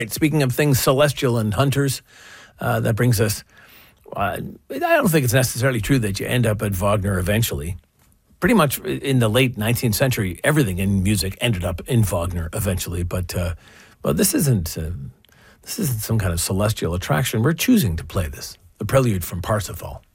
Speaking of things celestial and hunters, that brings us. I don't think it's necessarily true that you end up at Wagner eventually. Pretty much in the late 19th century, everything in music ended up in Wagner eventually. But this isn't some kind of celestial attraction. We're choosing to play this, the prelude from Parsifal.